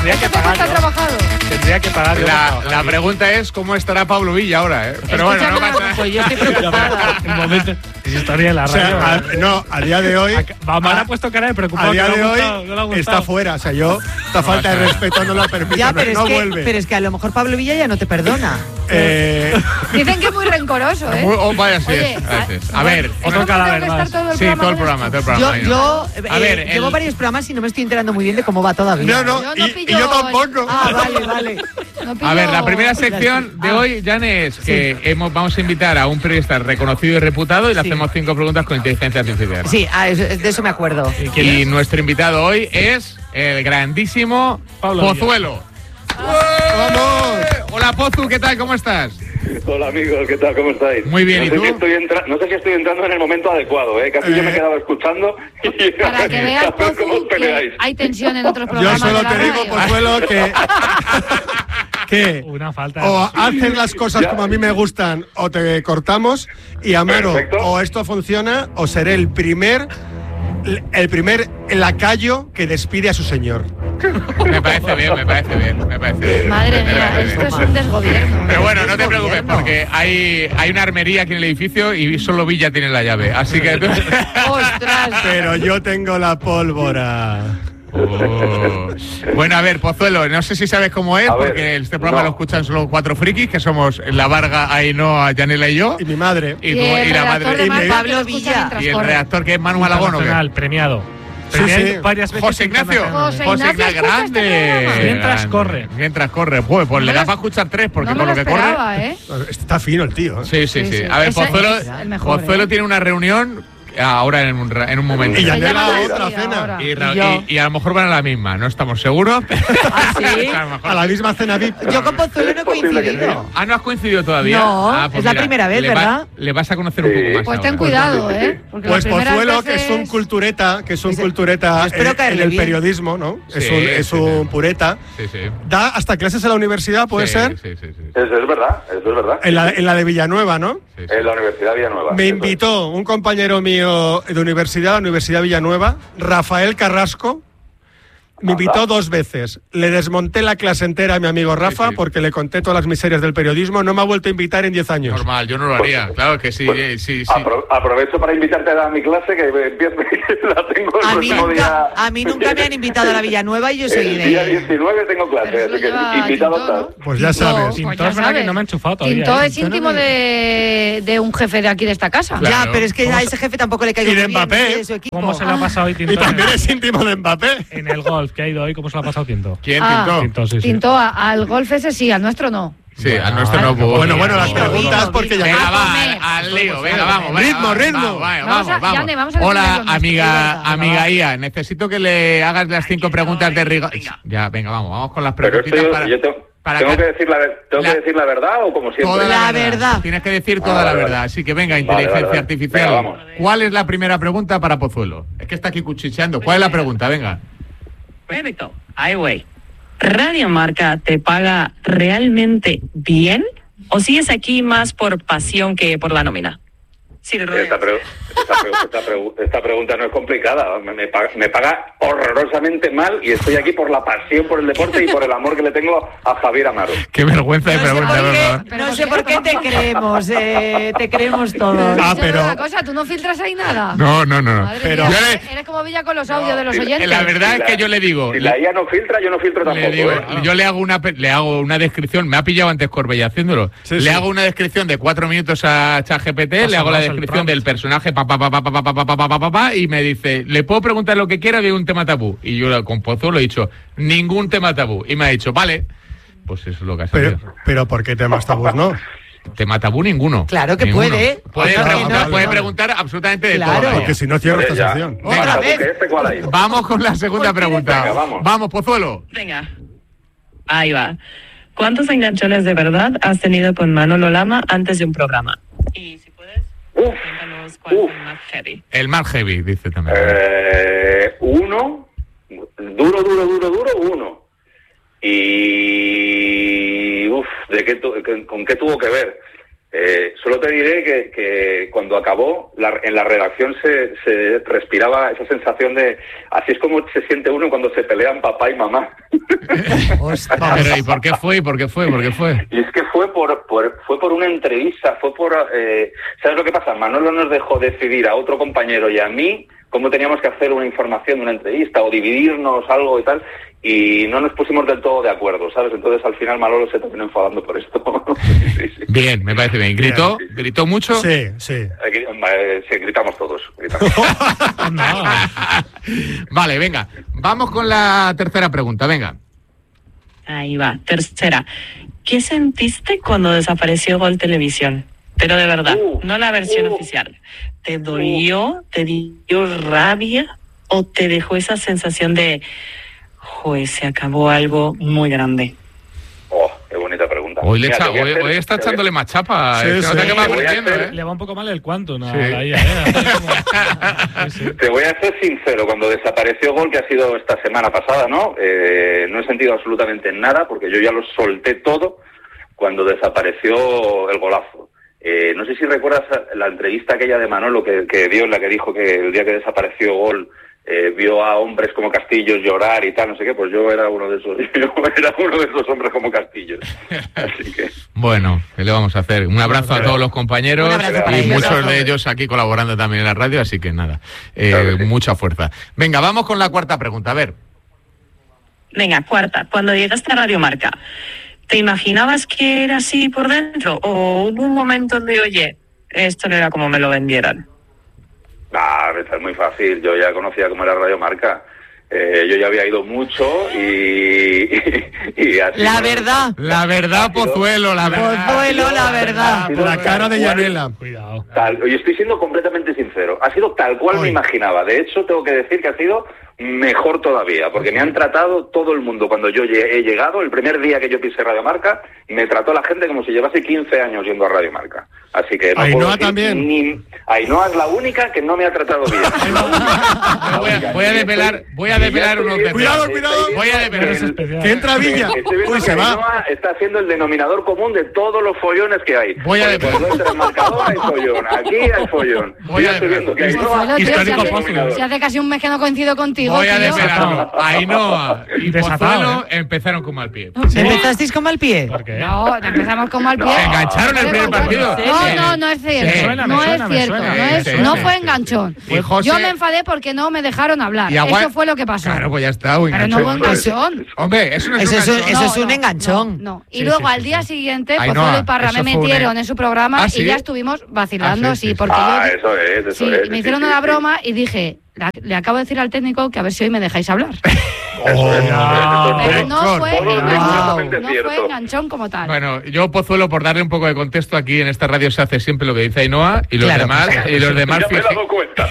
Tendría que pagar. ¿Está trabajado? Tendría que pagar. La pregunta es cómo estará Pablo Villa ahora, ¿eh? Pero bueno, no pasa. Pues yo estoy preocupada. Un momento. Es historia de la radio. A día de hoy. Me ha puesto cara de preocupado. A día de hoy no está fuera. O sea, yo, esta falta de respeto no la permito. Ya, no vuelve. Pero es que a lo mejor Pablo Villa ya no te perdona. Dicen que es muy rencoroso, ¿eh? Vaya, sí. Oye, a ver, otro cadáver más. Sí, todo el programa. Yo llevo varios programas y no me estoy enterando muy bien de cómo va todavía. No, y yo tampoco. Vale. A ver, la primera sección de hoy, Jan, es que vamos a invitar a un periodista reconocido y reputado y le hacemos 5 preguntas con inteligencia artificial. Sí, de eso me acuerdo. Y nuestro invitado hoy es el grandísimo Pozuelo. ¡Vamos! Hola, Pozu, ¿qué tal? ¿Cómo estás? Hola amigos, ¿qué tal? ¿Cómo estáis? Muy bien, ¿y tú? No sé si estoy entrando en el momento adecuado, casi yo me he quedado escuchando. Para que veas, Pozu, que hay tensión en otros programas. Yo solo te digo, Pozuelo, que una falta o haces las cosas como a mí me gustan o te cortamos y Amaro, perfecto. O esto funciona o seré el primer lacayo que despide a su señor. Me parece bien. Madre mía, esto es un desgobierno. Pero bueno, no te preocupes, porque hay una armería aquí en el edificio y solo Villa tiene la llave. Así que... ¡Ostras! Pero yo tengo la pólvora. Bueno, a ver, Pozuelo, no sé si sabes cómo es, porque este programa lo escuchan solo 4 frikis, que somos la Varga, Ainhoa, Yanela y yo. Y mi madre. Y la madre. Y Pablo Villa. Y el redactor, que es Manu Malagón, ¿o qué? Premiado. Sí. Varias veces. José Ignacio. José Ignacio, grande. Mientras corre. Pues le da para escuchar 3, porque no con lo que esperaba, corre. Está fino el tío. Sí. A ver, Ese Pozuelo, es el mejor, tiene una reunión ahora en un momento. Y ya Se llama otra así cena. ahora. Y a lo mejor van a la misma, no estamos seguros. ¿Sí? A la misma cena VIP. Yo con Pozuelo no he coincidido. ¿No has coincidido todavía? No, es la primera vez, ¿verdad? Le vas a conocer un poco más. Pues ten ahora. cuidado, ¿eh? Porque Pues las primeras Pozuelo, veces- que es un cultureta, Yo espero en caerle el bien. periodismo, ¿no? Sí, es un pureta. Sí. Da hasta clases en la universidad, ¿puede ser? Sí. Eso es verdad. En la de Villanueva, ¿no? En la Universidad de Villanueva. Me Eso es. invitó un compañero mío de universidad, la Universidad Villanueva, Rafael Carrasco. Me invitó 2 veces. Le desmonté la clase entera a mi amigo Rafa porque le conté todas las miserias del periodismo. No me ha vuelto a invitar en 10 años. Normal, yo no lo haría. Claro que sí. Sí. Aprovecho para invitarte a dar mi clase, que la tengo el próximo día. A mí nunca me han invitado a la Villanueva y yo soy El día de... 19 tengo clase, Pero eso así que lleva invitado Tintó, ¿no? estás. Pues ya sabes. Tintó Pues ya es verdad que sabes. no me ha enchufado todavía. Tintó es Tintó íntimo no de un jefe de aquí de esta casa. Claro. Ya, pero es que a ese jefe tampoco le caigo Y de muy bien, Mbappé. ni de su equipo. ¿Cómo se le ha pasado hoy Tintó? Y también es íntimo de Mbappé. En el golf que ha ido hoy, ¿cómo se le ha pasado Tintó? ¿Quién Ah. Tintó? Sí. Tintó al golf ese sí, al nuestro no. Sí, al nuestro no. Bueno, las Vino, preguntas porque ya... Venga, comer. al lío, venga, vamos. Ritmo. Vamos a Hola, defenderlo amiga nuestro, Ia, necesito que le hagas las 5 preguntas de rigor. Ya, venga, vamos con las Pero preguntitas esto ¿tengo que decir la verdad o como siempre? toda La verdad. Tienes que decir toda la verdad. Así que venga, inteligencia vale. artificial. Venga, vamos. ¿Cuál es la primera pregunta para Pozuelo? Es que está aquí cuchicheando. ¿Cuál es la pregunta? Venga. Perfecto. Ahí voy. ¿Radio Marca te paga realmente bien? ¿O sigues aquí más por pasión que por la nómina? Sí, Esta pregunta no es complicada. Me paga horrorosamente mal y estoy aquí por la pasión por el deporte y por el amor que le tengo a Javier Amaro. Qué vergüenza de pregunta, ¿verdad? No sé por qué te creemos, te creemos todos. pero- Una cosa, ¿tú no filtras ahí nada? No. Madre Pero- mía, Yo eres como Villa con los audios de los oyentes. La verdad es que yo le digo... Si la IA no filtra, yo no filtro tampoco. Le digo, yo le hago una descripción, me ha pillado antes Corbella haciéndolo. Sí, le sí. hago una descripción de 4 minutos a ChatGPT, le hago la descripción del personaje y me dice, ¿le puedo preguntar lo que quiera de un tema tabú? Y yo con Pozuelo he dicho, ningún tema tabú. Y me ha dicho, vale, pues eso es lo que ha salido. Pero ¿por qué temas tabús no? Tema tabú ninguno. Claro que Ninguno. puede. Puede preguntar absolutamente de Claro. todo. Porque si no cierro esta Ya. sección. Otra vez. ¿Cuál hay? Vamos con la segunda pregunta. Venga, vamos. Pozuelo. Venga. Ahí va. ¿Cuántos enganchones de verdad has tenido con Manolo Lama antes de un programa? Y si puedes, cuéntanos cuál es el más heavy. El más heavy, dice también. Uno, duro, uno. Y ¿con qué tuvo que ver? Solo te diré que cuando acabó, en la redacción se respiraba esa sensación de... Así es como se siente uno cuando se pelean papá y mamá. Pero ¿y por qué fue? Y es que fue por una entrevista, ¿sabes lo que pasa? Manolo nos dejó decidir a otro compañero y a mí cómo teníamos que hacer una información de una entrevista o dividirnos algo y tal, y no nos pusimos del todo de acuerdo, ¿sabes? Entonces al final Manolo se terminó enfadando por esto. Sí. Bien, me parece bien. ¿Gritó? Bien. ¿Gritó mucho? Sí. Sí, gritamos todos. No. Vale, venga. Vamos con la tercera pregunta, venga. Ahí va, tercera. ¿Qué sentiste cuando desapareció Gol Televisión? Pero de verdad, no la versión oficial. ¿Te dolió? ¿Te dio rabia? ¿O te dejó esa sensación de, joder, se acabó algo muy grande? Qué bonita pregunta. Hoy está echándole más chapa. Sí, Se nota sí. que va aprendiendo, ¿eh? Le va un poco mal el quantum a Sí. la IA, Sí. Te voy a ser sincero, cuando desapareció Gol, que ha sido esta semana pasada, ¿no? No he sentido absolutamente nada, porque yo ya lo solté todo cuando desapareció el golazo. No sé si recuerdas la entrevista aquella de Manolo que dio, en la que dijo que el día que desapareció Gol vio a hombres como Castillos llorar y tal, no sé qué, pues yo era uno de esos hombres como Castillos. Así que... Bueno, ¿qué le vamos a hacer? Un abrazo a todos los compañeros Un abrazo para y ellos. muchos de ellos aquí colaborando también en la radio, así que nada, Claro que sí. mucha fuerza. Venga, vamos con la cuarta pregunta, a ver. Venga, cuarta. Cuando llegaste a Radio Marca, ¿te imaginabas que era así por dentro? ¿O hubo un momento donde, oye, esto no era como me lo vendieran? Está muy fácil. Yo ya conocía cómo era Radio Marca. Yo ya había ido mucho y así, La verdad. La verdad, Pozuelo, la verdad. Pozuelo, la verdad. La cara de Yanela. Cuidado. Y estoy siendo completamente sincero. Ha sido tal cual me imaginaba. De hecho, tengo que decir que ha sido mejor todavía, porque me han tratado todo el mundo. Cuando yo he llegado, el primer día que yo pisé Radio Marca, me trató la gente como si llevase 15 años yendo a Radio Marca. Así que no Ainhoa puedo decir también. Ainhoa es la única que no me ha tratado bien. Voy a develar unos detalles. Cuidado. Voy a develar. Es especial. Que entra Villa. Estoy viendo Uy, que se va. Ainhoa está haciendo el denominador común de todos los follones que hay. Voy a Porque cuando entra el marcador hay follón, aquí hay follón. Voy Yo a estoy viendo que Ainhoa... Pozuelo, tío, Histórico si Pozuelo. si hace casi un mes que no coincido contigo, Voy a tío. develar. Ainhoa y Desatado, Pozuelo empezaron con mal pie. ¿Empezasteis con mal pie? ¿Por qué? No, empezamos con mal pie. Se engancharon el primer partido. No es cierto. Sí. No es cierto. No fue enganchón. Y José- Yo me enfadé porque no me dejaron hablar. Y agua- Eso fue lo que pasó. Claro, pues ya está. Pero no hubo enganchón. Hombre, eso no es Eso un es- enganchón. eso es un enganchón. No. Y Sí, luego sí, al sí, día sí. siguiente, Ainhoa, Pozuelo y Parra eso me fue un- metieron en su programa ¿Ah, sí? y ya estuvimos vacilando, Ah, sí, sí, porque Ah, yo... eso es. Sí, me hicieron una broma y dije, le acabo de decir al técnico que a ver si hoy me dejáis hablar. Pero no fue Todo enganchón, no cierto. fue enganchón como tal. Bueno, yo Pozuelo, por darle un poco de contexto, aquí en esta radio se hace siempre lo que dice Ainhoa y los Claro. demás Ya me he fíjate. dado cuenta.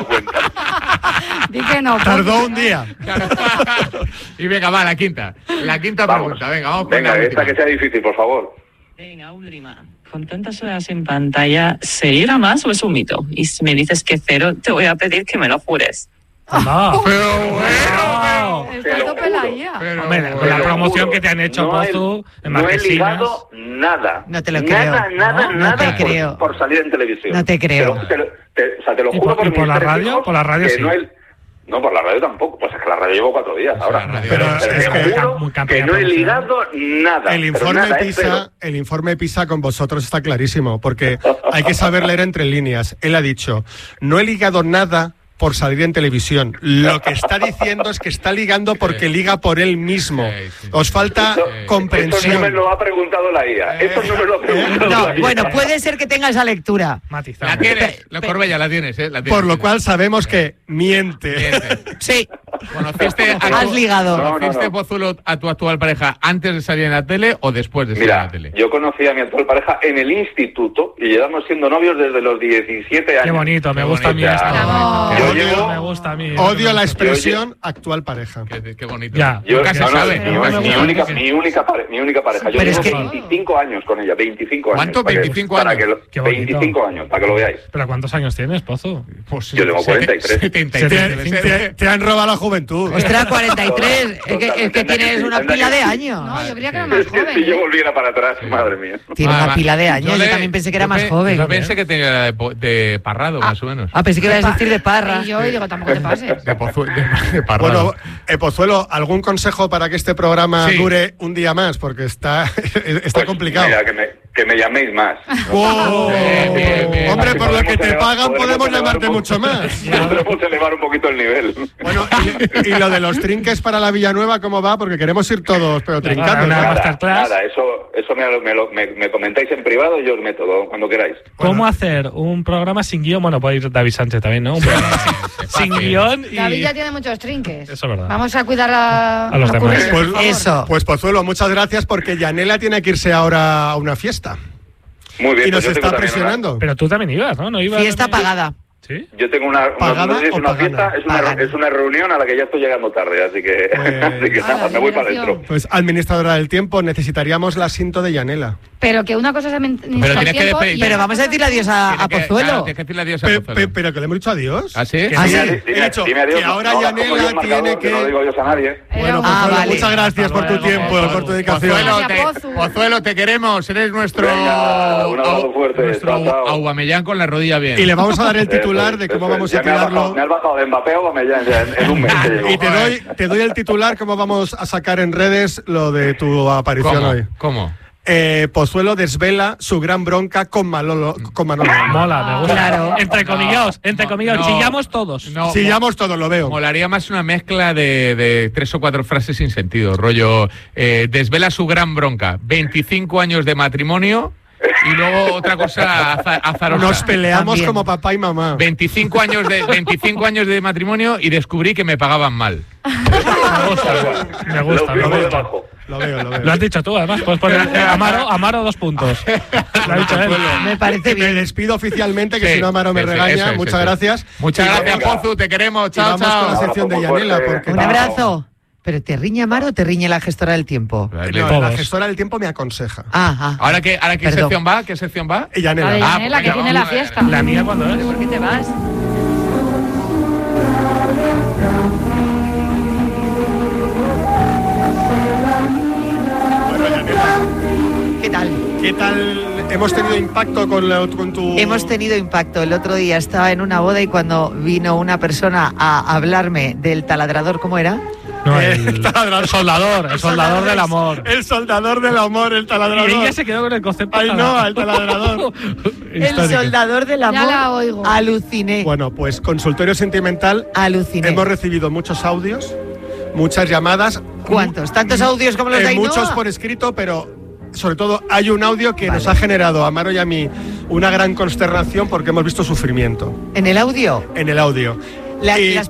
Di que no. Tardó un día. Y venga, va, la quinta Vamos. pregunta, venga, vamos con Venga, la esta última. que sea difícil, por favor. Venga, última. Con tantas horas en pantalla, ¿se irá más o es un mito? Y si me dices que cero, te voy a pedir que me lo jures. No. Pero bueno, Está a tope la IA. pero Hombre, bueno. con la Te lo promoción juro, que te han hecho no he- Pozu en No he marquesinas. ligado nada. No te lo Nada, creo. nada, No nada te por- creo. Por salir en televisión. No te creo. Te lo ¿Y juro por- y mis por la tres radio? hijos Por la radio que sí. No, por la radio tampoco. Pues es que la radio llevo 4 días ahora. la radio- Pero te es que juro muy que campaña no he promocional. ligado nada. El pero informe nada, PISA, el informe PISA con vosotros está clarísimo, porque hay que saber leer entre líneas. Él ha dicho, no he ligado nada por salir en televisión. Lo que está diciendo es que está ligando porque liga por él mismo. Sí. Os falta Esto no me comprensión. lo ha preguntado la IA. Esto no me lo ha preguntado No, la IA. bueno, puede ser que tenga esa lectura. Matizado. La tienes, la Corbella, la tienes, la tienes. Por lo cual sabemos que miente. Miente. Sí, ¿Conociste has ligado. ¿Conociste No. Pozuelo a tu actual pareja antes de salir en la tele o después de salir en Mira, la tele? yo conocí a mi actual pareja en el instituto y llevamos siendo novios desde los 17 años. Qué bonito, me Qué gusta a mí bonito. esto. Bravo. Qué Yo bonito, llevo- me gusta a mí. Odio la Yo- expresión actual pareja. Qué bonito. Ya. Yo, Nunca se no, no, sabe. mi, no, mi no, única, no, mi única pareja. Yo Pero es llevo que- 25 años con ella, 25 años. ¿Cuánto? para que- 25 para años. que lo- Qué bonito. 25 años, para que lo veáis. ¿Pero cuántos años tienes, Pozu? Pues Yo tengo 43. 73. Te han robado la juventud. Ostras, 43. Es que tienes una pila de años. No, yo creía que era más Es que joven. si yo ¿eh? volviera para atrás, madre mía. Tiene una pila de Yo años. Yo también pensé que era más joven. Yo pensé que tenía de Parrado, más o menos. Ah, pensé que ibas a decir de Parra. Y yo digo, tampoco te pases. De Parrado. Bueno, Pozuelo, ¿algún consejo para que este programa dure un día más? Porque está Pues, complicado. Mira, que me llaméis más. ¡Wow! Bien. Hombre, por lo que te pagan podemos elevar llamarte un poco- mucho más. Podemos elevar un poquito el nivel. Bueno, y lo de los trinques para la Villanueva, ¿cómo va? Porque queremos ir todos, pero trincando. Una ¿no? masterclass. Nada, eso me comentáis en privado y yo os meto cuando queráis. ¿Cómo hacer un programa sin guión? Bueno, puede ir David Sánchez también, ¿no? Un programa sin guión y... David ya tiene muchos trinques. Eso es verdad. Vamos a cuidar a los demás. currículos, por favor. Eso. Pues Pozuelo, muchas gracias porque Yanela tiene que irse ahora a una fiesta. Muy bien, Y nos pues yo está tengo también presionando. Pero tú también ibas, ¿no? ¿No ibas Fiesta también? pagada. ¿Sí? Yo tengo una ¿Pagada no sé si es o una pagana? fiesta, Pagana. es una reunión a la que ya estoy llegando tarde, así que, así que nada, me voy para adentro. Pues administradora del tiempo, necesitaríamos la asiento de Yanela. Pero que una cosa es administrar tienes que tiempo despedir- y Pero otra vamos a cosa decirle adiós a Pozuelo. Tienes que decirle adiós a Pozuelo. Pero que le hemos dicho adiós. ¿Ah, sí? Ah, sí. He dicho Dime adiós, que ahora no, Yanela como yo el marcador, tiene que... no digo adiós a nadie. Bueno, Ah, Pozuelo, vale. muchas gracias por tu Hasta tiempo, luego. por tu dedicación. Pozuelo, Gracias, Pozu. Pozuelo, te queremos, eres nuestro Venga, un abrazo fuerte, nuestro chao, chao. Aubameyang con la rodilla bien. Y le vamos a dar el Eso titular es, de cómo eso es. vamos Ya a titularlo. me has bajado de Mbappé o Aubameyang ya en un mes. que llevo. Y te doy el titular, cómo vamos a sacar en redes lo de tu aparición ¿Cómo? hoy. ¿Cómo? Pozuelo desvela su gran bronca con Manolo. Mola, me gusta. Claro. Entre comillados, No. chillamos todos. No, Sillamos todos, lo veo. Molaría más una mezcla de 3 o 4 frases sin sentido. Rollo, desvela su gran bronca. 25 años de matrimonio y luego otra cosa azarosa. Nos peleamos También. como papá y mamá. 25 años de matrimonio y descubrí que me pagaban mal. Me gusta, me Lo firmo gusta. debajo. Lo veo, lo veo. Lo has dicho tú, además. Puedes poner Amaro 2 puntos. Lo ha dicho él. Me parece Me bien. despido oficialmente, que Sí, si no Amaro me eso regaña. es, Muchas eso es. gracias. Muchas Y gracias, venga. Pozu, te queremos. Y Chao, vamos con la chao. sección de Abrazo Yanela. fuerte. Porque Un abrazo. ¿Pero te riñe Amaro o te riñe la gestora del tiempo? No, la Todos. gestora del tiempo me aconseja. Ahora qué Perdón. sección va? ¿Qué sección va? Y Yanela. La de Ah, Yanela, pues que venga, tiene la vamos a ver. fiesta. ¿La mía cuándo es? ¿Por qué te vas? ¿Qué tal? ¿Qué tal? ¿Hemos tenido impacto con tu...? Hemos tenido impacto. El otro día estaba en una boda y cuando vino una persona a hablarme del taladrador, ¿cómo era? No, El el taladrador. soldador del amor. El soldador del amor, el taladrador. Y ella se quedó con el concepto. Ay, no, al taladrador. El Histórico. soldador del Ya amor. la oigo. Aluciné. Bueno, pues consultorio sentimental. Aluciné. Hemos recibido muchos audios, muchas llamadas. ¿Cuántos? ¿Tantos audios como los de Ainhoa? Muchos por escrito, pero sobre todo hay un audio que nos ha generado a Amaro y a mí una gran consternación porque hemos visto sufrimiento ¿En el audio? en el audio. Y Las